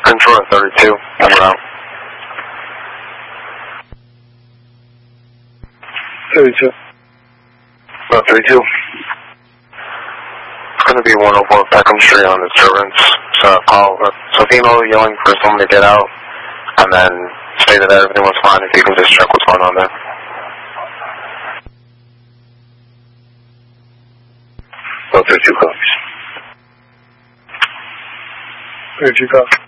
Control 32, number out. 32. 32. It's going to be 104 Peckham Street on disturbance. So call, so female yelling for someone to get out, and then say that everything was fine if you can just check what's going on there. 32 copies. 32 copies.